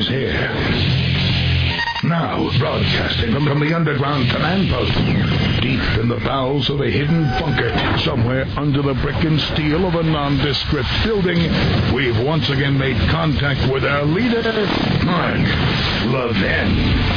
He's here. Now, broadcasting from the underground command post, deep in the bowels of a hidden bunker, somewhere under the brick and steel of a nondescript building, we've once again made contact with our leader, Mark Levin.